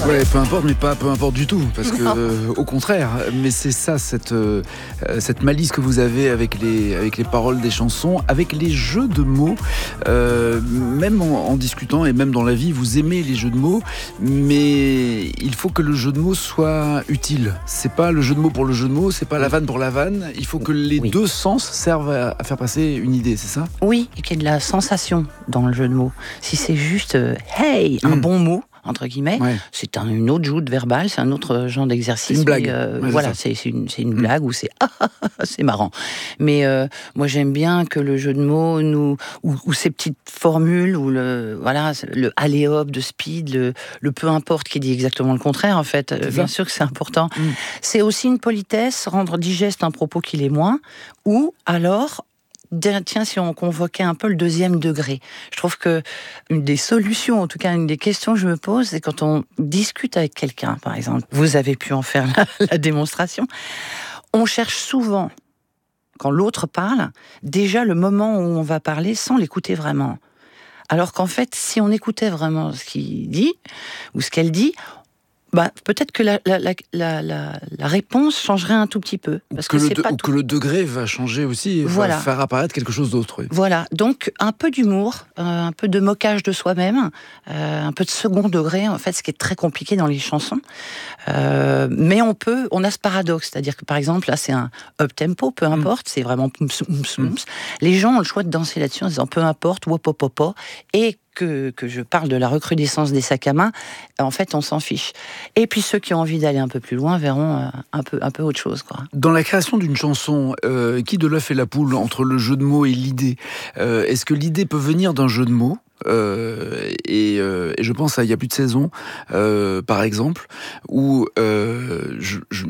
Ouais, peu importe, mais pas peu importe du tout, parce que au contraire, mais c'est ça, cette malice que vous avez avec les paroles des chansons, avec les jeux de mots, même en discutant et même dans la vie, vous aimez les jeux de mots, mais il faut que le jeu de mots soit utile. C'est pas le jeu de mots pour le jeu de mots, c'est pas la vanne pour la vanne. Il faut que les deux sens servent à faire passer une idée, c'est ça ? Oui, et qu'il y ait de la sensation dans le jeu de mots. Si c'est juste hey, un bon mot, entre guillemets, c'est une autre joute verbale, c'est un autre genre d'exercice. C'est une blague. Voilà, c'est une blague ou c'est c'est marrant. Mais moi j'aime bien que le jeu de mots ou ces petites formules ou le allez hop de Speed, le peu importe qui dit exactement le contraire en fait. Bien sûr que c'est important. C'est aussi une politesse, rendre digeste un propos qui l'est moins, ou alors tiens, si on convoquait un peu le deuxième degré. Je trouve que une des solutions, en tout cas une des questions que je me pose, c'est quand on discute avec quelqu'un, par exemple, vous avez pu en faire la démonstration, on cherche souvent, quand l'autre parle, déjà le moment où on va parler sans l'écouter vraiment. Alors qu'en fait, si on écoutait vraiment ce qu'il dit, ou ce qu'elle dit, peut-être que la réponse changerait un tout petit peu. Parce que le degré va changer aussi, va faire apparaître quelque chose d'autre. Oui. Voilà, donc un peu d'humour, un peu de moquage de soi-même, un peu de second degré, en fait, ce qui est très compliqué dans les chansons. Mais on a ce paradoxe, c'est-à-dire que par exemple, là c'est un up-tempo, peu importe, c'est vraiment poums. Les gens ont le choix de danser là-dessus en disant peu importe, wop, et que je parle de la recrudescence des sacs à main, en fait, on s'en fiche. Et puis ceux qui ont envie d'aller un peu plus loin verront un peu autre chose, quoi. Dans la création d'une chanson, qui de l'œuf et la poule entre le jeu de mots et l'idée ? Est-ce que l'idée peut venir d'un jeu de mots ? Et je pense à Il y a plus de saison, par exemple, où je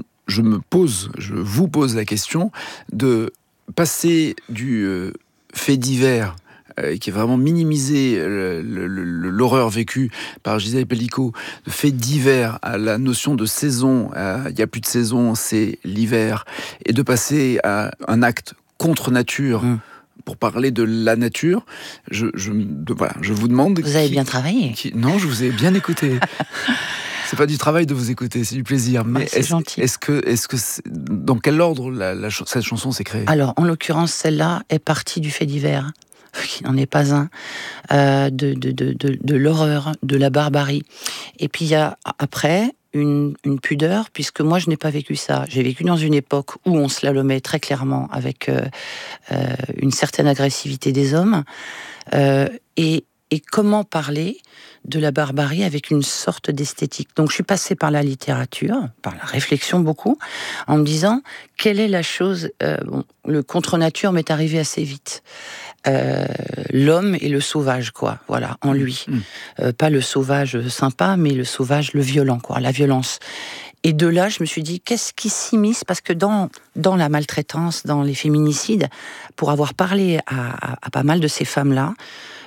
vous pose la question de passer du fait divers qui est vraiment minimisé l'horreur vécue par Gisèle Pellicot, de fait divers à la notion de saison, il n'y a plus de saison, c'est l'hiver, et de passer à un acte contre nature, pour parler de la nature, je vous demande... Vous avez bien travaillé. Non, je vous ai bien écouté. C'est pas du travail de vous écouter, c'est du plaisir. Mais c'est gentil. Dans quel ordre cette chanson s'est créée ? Alors, en l'occurrence, celle-là est partie du fait divers, qui n'en est pas un, de l'horreur, de la barbarie. Et puis il y a après une pudeur, puisque moi je n'ai pas vécu ça. J'ai vécu dans une époque où on slalomait très clairement avec une certaine agressivité des hommes. Et comment parler de la barbarie avec une sorte d'esthétique. Donc je suis passée par la littérature, par la réflexion beaucoup, en me disant, quelle est la chose... le contre-nature m'est arrivé assez vite. L'homme et le sauvage, quoi, voilà, en lui. Pas le sauvage sympa, mais le sauvage, le violent, quoi, la violence. Et de là, je me suis dit, qu'est-ce qui s'immisce ? Parce que dans la maltraitance, dans les féminicides, pour avoir parlé à pas mal de ces femmes-là,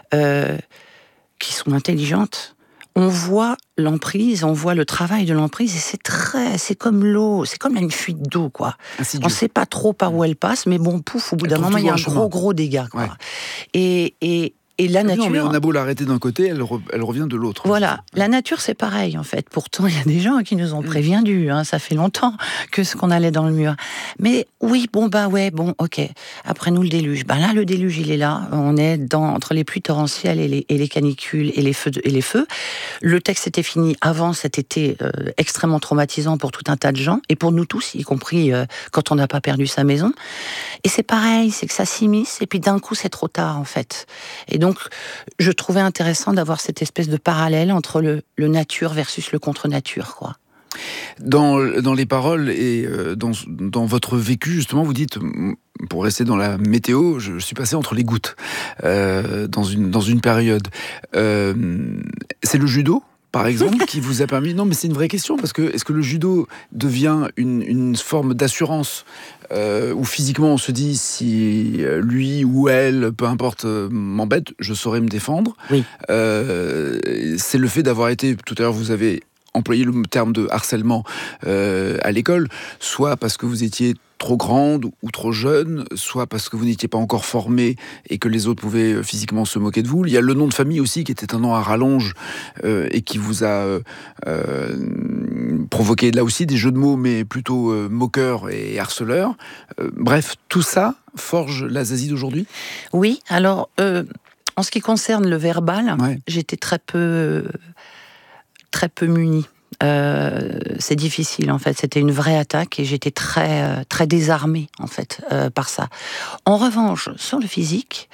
qui sont intelligentes, on voit l'emprise, on voit le travail de l'emprise, et c'est comme l'eau, c'est comme une fuite d'eau, quoi. On ne sait pas trop par où elle passe, mais bon, pouf, au bout d'un moment, il y a un gros dégât, quoi. Ouais. Et la nature... Non, mais on a beau l'arrêter d'un côté, elle revient de l'autre. Voilà, la nature c'est pareil en fait. Pourtant, il y a des gens qui nous ont prévenus, ça fait longtemps qu'on allait dans le mur. Mais oui, ok. Après nous le déluge. Là, le déluge, il est là. On est entre les pluies torrentielles et les canicules et les feux. Le texte était fini avant cet été extrêmement traumatisant pour tout un tas de gens, et pour nous tous, y compris quand on n'a pas perdu sa maison. Et c'est pareil, c'est que ça s'immisce, et puis d'un coup, c'est trop tard en fait. Et donc, je trouvais intéressant d'avoir cette espèce de parallèle entre le nature versus le contre-nature, quoi. Dans les paroles et dans votre vécu, justement, vous dites, pour rester dans la météo, je suis passé entre les gouttes dans une période. C'est le judo, par exemple, qui vous a permis... Non, mais c'est une vraie question, parce que est-ce que le judo devient une forme d'assurance où physiquement on se dit, si lui ou elle, peu importe, m'embête, je saurais me défendre. Oui. C'est le fait d'avoir été... Tout à l'heure, vous avez employé le terme de harcèlement à l'école, soit parce que vous étiez trop grande ou trop jeune, soit parce que vous n'étiez pas encore formé et que les autres pouvaient physiquement se moquer de vous. Il y a le nom de famille aussi qui était un nom à rallonge et qui vous a provoqué là aussi des jeux de mots, mais plutôt moqueurs et harceleurs. Bref, tout ça forge la Zazie d'aujourd'hui ? Oui, alors en ce qui concerne le verbal, j'étais très peu munie. C'est difficile en fait, c'était une vraie attaque et j'étais très désarmée en fait par ça. En revanche, sur le physique,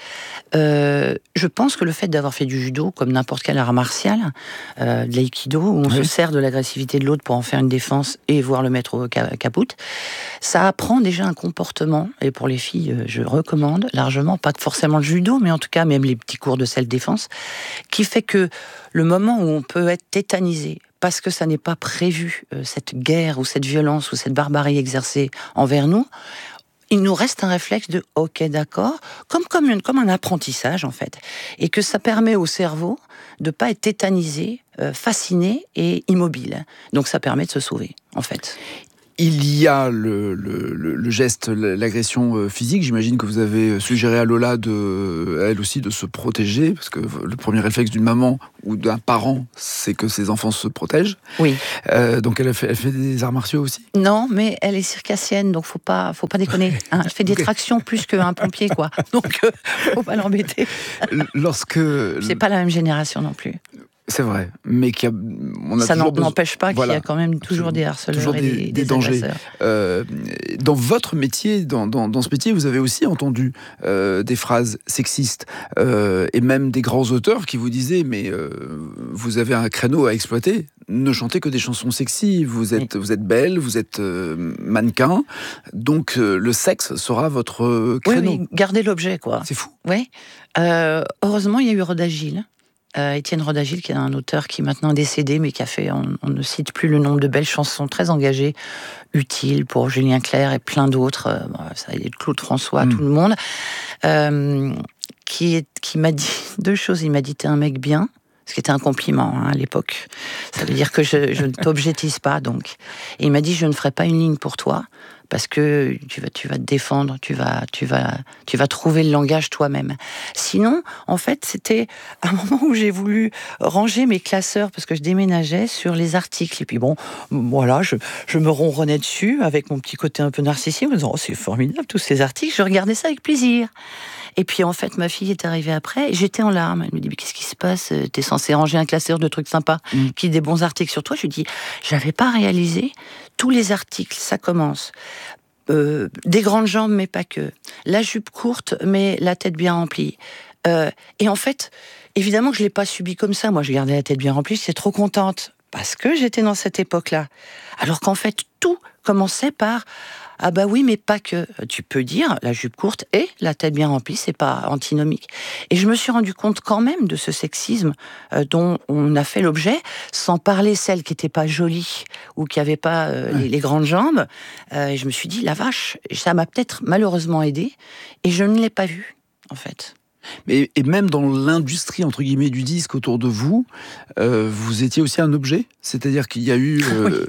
je pense que le fait d'avoir fait du judo comme n'importe quel art martial, de l'aïkido où on se sert de l'agressivité de l'autre pour en faire une défense et voir le mettre au caput, ça apprend déjà un comportement et pour les filles, je recommande largement, pas forcément le judo, mais en tout cas même les petits cours de self-défense, qui fait que le moment où on peut être tétanisé parce que ça n'est pas prévu, cette guerre ou cette violence ou cette barbarie exercée envers nous, il nous reste un réflexe de « ok, d'accord », comme un apprentissage en fait, et que ça permet au cerveau de ne pas être tétanisé, fasciné et immobile. Donc ça permet de se sauver en fait. Il y a le geste, l'agression physique. J'imagine que vous avez suggéré à Lola, elle aussi, de se protéger, parce que le premier réflexe d'une maman ou d'un parent, c'est que ses enfants se protègent. Oui. Donc elle fait des arts martiaux aussi ? Non, mais elle est circassienne, donc faut pas déconner. Hein. Elle fait des tractions plus qu'un pompier, quoi. Donc faut pas l'embêter. C'est pas la même génération non plus. C'est vrai, mais ça n'empêche pas qu'il y a quand même toujours des harceleurs toujours et des dangers. Dans votre métier, dans ce métier, vous avez aussi entendu des phrases sexistes et même des grands auteurs qui vous disaient mais vous avez un créneau à exploiter, ne chantez que des chansons sexy, vous êtes belle, vous êtes mannequin, donc le sexe sera votre créneau. Oui, gardez l'objet, quoi. C'est fou. Oui. Heureusement, il y a eu Rodagil. Étienne Rodagil, qui est un auteur qui est maintenant décédé, mais qui a fait, on ne cite plus le nombre de belles chansons très engagées, utiles pour Julien Clerc et plein d'autres, ça y est, Claude François, tout le monde, qui m'a dit deux choses. Il m'a dit « t'es un mec bien », ce qui était un compliment à l'époque. Ça veut dire que je ne t'objectise pas, donc. Et il m'a dit « je ne ferai pas une ligne pour toi ». Parce que tu vas te défendre, tu vas trouver le langage toi-même. Sinon, en fait, c'était un moment où j'ai voulu ranger mes classeurs parce que je déménageais sur les articles. Et puis bon, voilà, je me ronronnais dessus avec mon petit côté un peu narcissique, en me disant « oh, c'est formidable, tous ces articles ». Je regardais ça avec plaisir. Et puis en fait, ma fille est arrivée après, et j'étais en larmes. Elle me dit « mais qu'est-ce qui se passe ? T'es censé ranger un classeur de trucs sympas, qui des bons articles sur toi ?» Je lui dis « j'avais pas réalisé tous les articles, ça commence. Des grandes jambes, mais pas que. La jupe courte, mais la tête bien remplie. » Et en fait, évidemment que je l'ai pas subi comme ça. Moi, je gardais la tête bien remplie, j'étais trop contente. Parce que j'étais dans cette époque-là. Alors qu'en fait, tout commençait par « ah bah oui, mais pas que ». Tu peux dire la jupe courte et la tête bien remplie, c'est pas antinomique. Et je me suis rendu compte quand même de ce sexisme dont on a fait l'objet, sans parler celle qui était pas jolie ou qui avait pas les grandes jambes. Et je me suis dit, la vache, ça m'a peut-être malheureusement aidée et je ne l'ai pas vu, en fait. Et même dans l'industrie, entre guillemets, du disque autour de vous, vous étiez aussi un objet ? C'est-à-dire qu'il y a eu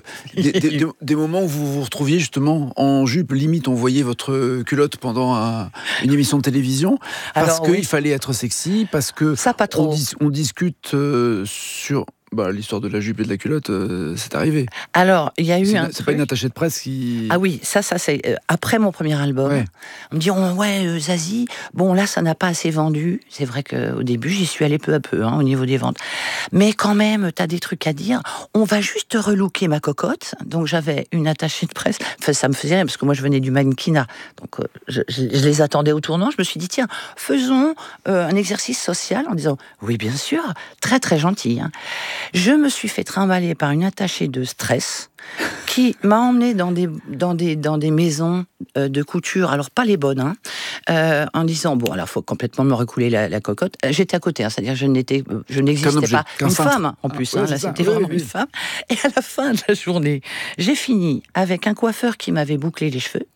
des moments où vous vous retrouviez justement en jupe, limite on voyait votre culotte pendant une émission de télévision, parce qu'il fallait être sexy, parce que ça, pas trop. On discute sur... l'histoire de la jupe et de la culotte, c'est arrivé. Alors, il y a eu c'est pas une attachée de presse qui... Ah oui, ça c'est après mon premier album. Ouais. On me dit Zazie, bon là ça n'a pas assez vendu. C'est vrai qu'au début j'y suis allée peu à peu au niveau des ventes. Mais quand même, t'as des trucs à dire. On va juste relooker ma cocotte. Donc j'avais une attachée de presse. Enfin, ça me faisait rien parce que moi je venais du mannequinat. Donc je les attendais au tournant. Je me suis dit tiens, faisons un exercice social en disant oui bien sûr, très très gentil. Je me suis fait trimballer par une attachée de stress qui m'a emmenée dans des maisons de couture, alors pas les bonnes, en disant bon alors faut complètement me recouler la cocotte. J'étais à côté, c'est-à-dire je n'existais pas une femme en plus. Là c'était vraiment une femme. Et à la fin de la journée, j'ai fini avec un coiffeur qui m'avait bouclé les cheveux,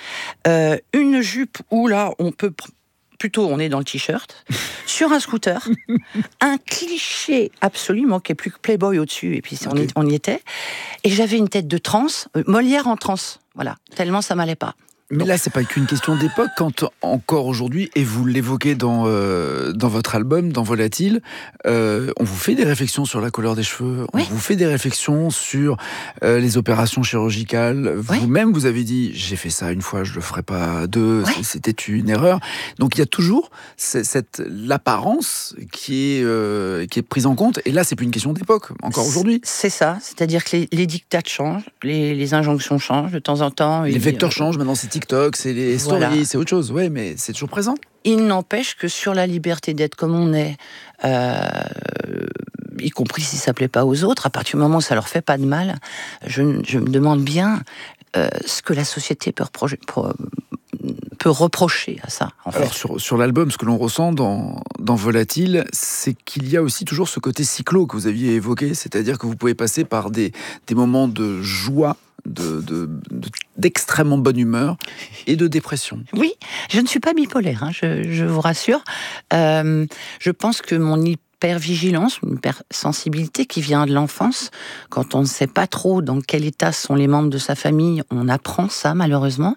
une jupe où là on peut plutôt on est dans le t-shirt, sur un scooter, un cliché absolu, il manquait plus que Playboy au-dessus, et puis on y était, et j'avais une tête de transe, Molière en transe, voilà, tellement ça m'allait pas. Mais là, c'est pas qu'une question d'époque. Quand encore aujourd'hui, et vous l'évoquez dans votre album, dans Volatile, on vous fait des réflexions sur la couleur des cheveux, on vous fait des réflexions sur les opérations chirurgicales. Vous-même, vous avez dit, j'ai fait ça une fois, je le ferai pas deux, c'était une erreur. Donc il y a toujours l'apparence qui est prise en compte. Et là, c'est plus une question d'époque, encore aujourd'hui. C'est ça, c'est-à-dire que les dictats changent, les injonctions changent de temps en temps. Les vecteurs changent, maintenant c'est TikTok, c'est les stories, c'est autre chose, mais c'est toujours présent. Il n'empêche que sur la liberté d'être comme on est, y compris si ça plaît pas aux autres, à partir du moment où ça leur fait pas de mal, je me demande bien ce que la société peut reprocher à ça. En fait. Alors sur l'album, ce que l'on ressent dans Volatile, c'est qu'il y a aussi toujours ce côté cyclo que vous aviez évoqué, c'est-à-dire que vous pouvez passer par des moments de joie, d'extrêmement bonne humeur et de dépression. Oui, je ne suis pas bipolaire, je vous rassure. Je pense que mon hypervigilance, une hypersensibilité qui vient de l'enfance, quand on ne sait pas trop dans quel état sont les membres de sa famille, on apprend ça malheureusement.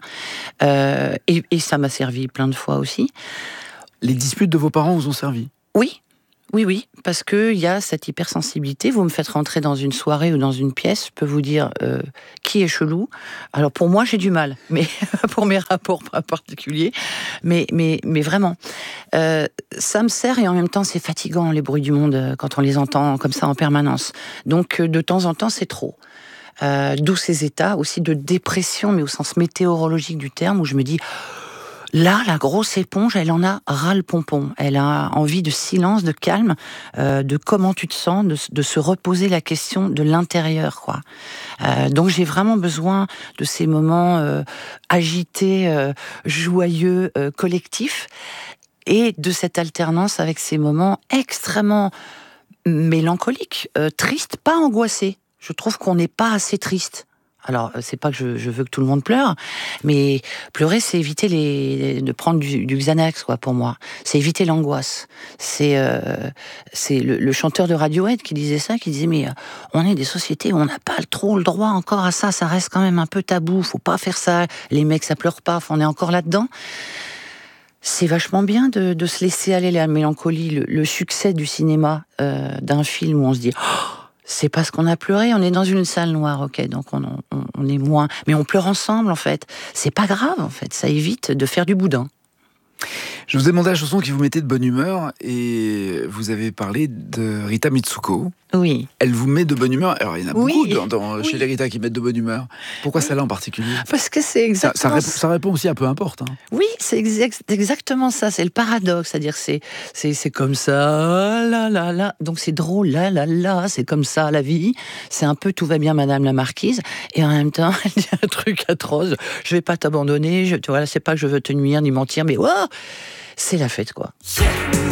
Et ça m'a servi plein de fois aussi. Les disputes de vos parents vous ont servi ? Oui, parce qu'il y a cette hypersensibilité. Vous me faites rentrer dans une soirée ou dans une pièce, je peux vous dire qui est chelou. Alors pour moi, j'ai du mal, mais pour mes rapports particuliers. Mais vraiment, ça me sert et en même temps, c'est fatigant, les bruits du monde, quand on les entend comme ça en permanence. Donc de temps en temps, c'est trop. D'où ces états aussi de dépression, mais au sens météorologique du terme, où je me dis... Là, la grosse éponge, elle en a ras le pompon. Elle a envie de silence, de calme, de comment tu te sens, de se reposer la question de l'intérieur, quoi. Donc j'ai vraiment besoin de ces moments agités, joyeux, collectifs, et de cette alternance avec ces moments extrêmement mélancoliques, tristes, pas angoissés. Je trouve qu'on n'est pas assez triste. Alors, c'est pas que je veux que tout le monde pleure, mais pleurer, c'est éviter de prendre du Xanax, quoi, pour moi. C'est éviter l'angoisse. C'est le chanteur de Radiohead qui disait ça, qui disait, mais on est des sociétés où on n'a pas trop le droit encore à ça, ça reste quand même un peu tabou, faut pas faire ça, les mecs, ça pleure pas, on est encore là-dedans. C'est vachement bien de se laisser aller la mélancolie, le succès du cinéma, d'un film où on se dit... Oh, c'est parce qu'on a pleuré, on est dans une salle noire, ok, donc on est moins... Mais on pleure ensemble, en fait. C'est pas grave, en fait, ça évite de faire du boudin. Je vous ai demandé la chanson qui vous mettait de bonne humeur, et vous avez parlé de Rita Mitsuko. Oui. Elle vous met de bonne humeur. Alors, il y en a beaucoup chez les Rita qui mettent de bonne humeur. Pourquoi celle-là en particulier ? Parce que c'est exactement... Ça répond aussi à peu importe. Hein. Oui, c'est exactement ça. C'est le paradoxe. C'est-à-dire c'est comme ça, là. Donc c'est drôle, là. C'est comme ça, la vie. C'est un peu tout va bien, Madame la Marquise. Et en même temps, elle dit un truc atroce. Je vais pas t'abandonner. Tu vois, c'est pas que je veux te nuire ni mentir, mais c'est la fête, quoi.